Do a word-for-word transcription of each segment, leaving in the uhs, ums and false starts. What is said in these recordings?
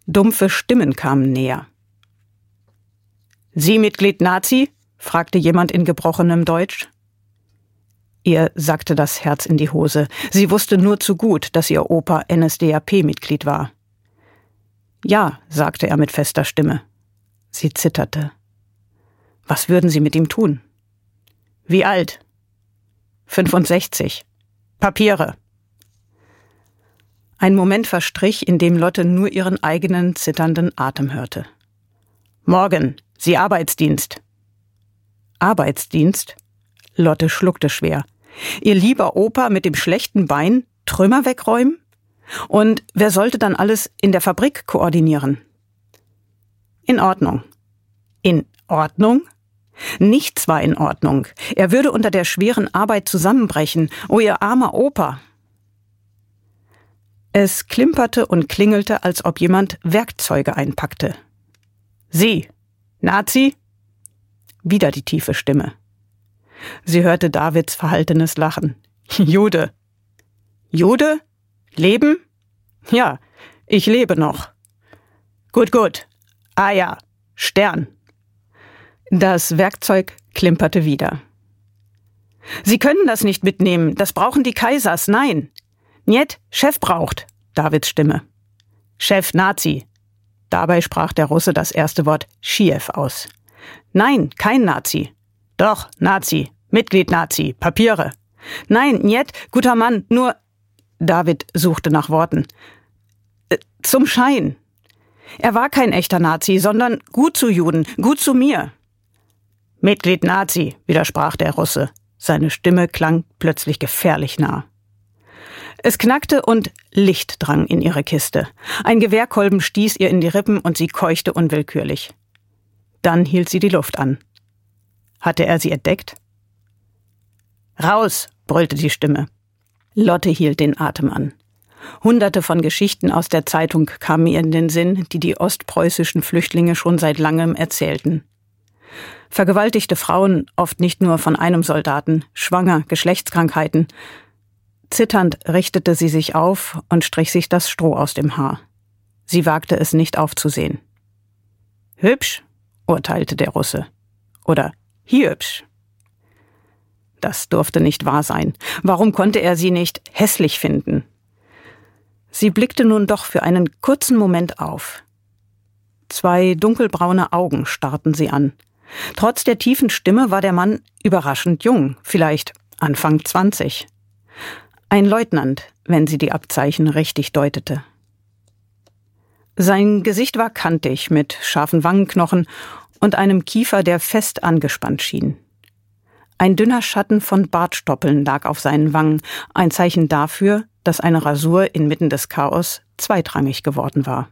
Dumpfe Stimmen kamen näher. »Sie Mitglied Nazi?« fragte jemand in gebrochenem Deutsch. Ihr sackte das Herz in die Hose. Sie wusste nur zu gut, dass ihr Opa N S D A P-Mitglied war. »Ja«, sagte er mit fester Stimme. Sie zitterte. Was würden Sie mit ihm tun? »Wie alt?« »fünfundsechzig. Papiere.« Ein Moment verstrich, in dem Lotte nur ihren eigenen zitternden Atem hörte. »Morgen, Sie Arbeitsdienst.« »Arbeitsdienst?« Lotte schluckte schwer. Ihr lieber Opa mit dem schlechten Bein Trümmer wegräumen? Und wer sollte dann alles in der Fabrik koordinieren? In Ordnung. In Ordnung? Nichts war in Ordnung. Er würde unter der schweren Arbeit zusammenbrechen. Oh, ihr armer Opa! Es klimperte und klingelte, als ob jemand Werkzeuge einpackte. »Sie, Nazi?« Wieder die tiefe Stimme. Sie hörte Davids verhaltenes Lachen. »Jude.« »Jude? Leben?« »Ja, ich lebe noch.« »Gut, gut. Ah ja, Stern.« Das Werkzeug klimperte wieder. »Sie können das nicht mitnehmen, das brauchen die Kaisers, nein!« »Njet, Chef braucht«, Davids Stimme. »Chef Nazi.« Dabei sprach der Russe das erste Wort Schiew aus. »Nein, kein Nazi.« »Doch, Nazi, Mitglied Nazi, Papiere.« »Nein, njet, guter Mann, nur...« David suchte nach Worten. Äh, »Zum Schein. Er war kein echter Nazi, sondern gut zu Juden, gut zu mir.« »Mitglied Nazi«, widersprach der Russe. Seine Stimme klang plötzlich gefährlich nah. Es knackte und Licht drang in ihre Kiste. Ein Gewehrkolben stieß ihr in die Rippen und sie keuchte unwillkürlich. Dann hielt sie die Luft an. Hatte er sie entdeckt? »Raus«, brüllte die Stimme. Lotte hielt den Atem an. Hunderte von Geschichten aus der Zeitung kamen ihr in den Sinn, die die ostpreußischen Flüchtlinge schon seit langem erzählten. Vergewaltigte Frauen, oft nicht nur von einem Soldaten, schwanger, Geschlechtskrankheiten. Zitternd richtete sie sich auf und strich sich das Stroh aus dem Haar. Sie wagte es nicht aufzusehen. »Hübsch«, urteilte der Russe. Oder »hübsch«. Das durfte nicht wahr sein. Warum konnte er sie nicht hässlich finden? Sie blickte nun doch für einen kurzen Moment auf. Zwei dunkelbraune Augen starrten sie an. Trotz der tiefen Stimme war der Mann überraschend jung, vielleicht Anfang zwanzig. Ein Leutnant, wenn sie die Abzeichen richtig deutete. Sein Gesicht war kantig, mit scharfen Wangenknochen und einem Kiefer, der fest angespannt schien. Ein dünner Schatten von Bartstoppeln lag auf seinen Wangen, ein Zeichen dafür, dass eine Rasur inmitten des Chaos zweitrangig geworden war.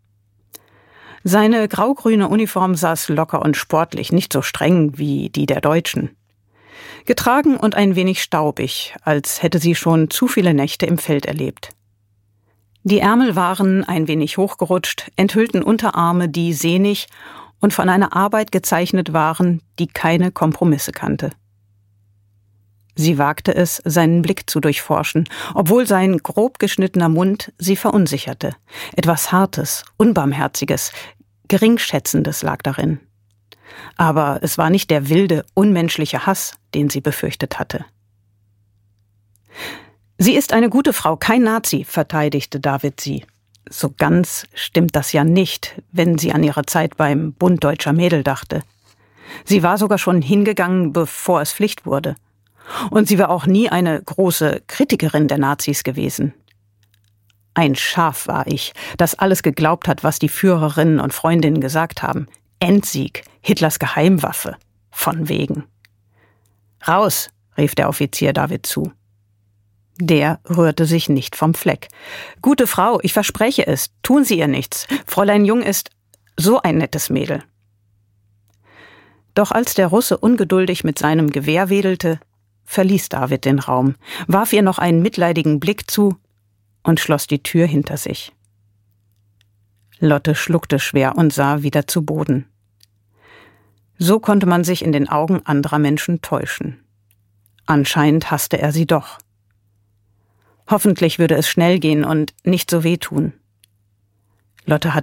Seine graugrüne Uniform saß locker und sportlich, nicht so streng wie die der Deutschen. Getragen und ein wenig staubig, als hätte sie schon zu viele Nächte im Feld erlebt. Die Ärmel waren ein wenig hochgerutscht, enthüllten Unterarme, die sehnig und von einer Arbeit gezeichnet waren, die keine Kompromisse kannte. Sie wagte es, seinen Blick zu durchforschen, obwohl sein grob geschnittener Mund sie verunsicherte. Etwas Hartes, Unbarmherziges, Geringschätzendes lag darin. Aber es war nicht der wilde, unmenschliche Hass, den sie befürchtet hatte. »Sie ist eine gute Frau, kein Nazi«, verteidigte David sie. So ganz stimmt das ja nicht, wenn sie an ihre Zeit beim Bund Deutscher Mädel dachte. Sie war sogar schon hingegangen, bevor es Pflicht wurde. Und sie war auch nie eine große Kritikerin der Nazis gewesen. Ein Schaf war ich, das alles geglaubt hat, was die Führerinnen und Freundinnen gesagt haben. Endsieg, Hitlers Geheimwaffe. Von wegen. »Raus«, rief der Offizier David zu. Der rührte sich nicht vom Fleck. »Gute Frau, ich verspreche es, tun Sie ihr nichts. Fräulein Jung ist so ein nettes Mädel.« Doch als der Russe ungeduldig mit seinem Gewehr wedelte, verließ David den Raum, warf ihr noch einen mitleidigen Blick zu und schloss die Tür hinter sich. Lotte schluckte schwer und sah wieder zu Boden. So konnte man sich in den Augen anderer Menschen täuschen. Anscheinend hasste er sie doch. Hoffentlich würde es schnell gehen und nicht so wehtun. Lotte hatte